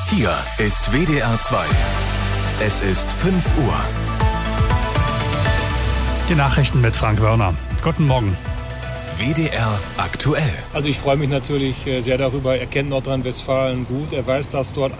Hier ist WDR 2. Es ist 5 Uhr. Die Nachrichten mit Frank Wörner. Guten Morgen. WDR aktuell. Also ich freue mich natürlich sehr darüber. Er kennt Nordrhein-Westfalen gut. Er weiß, dass dort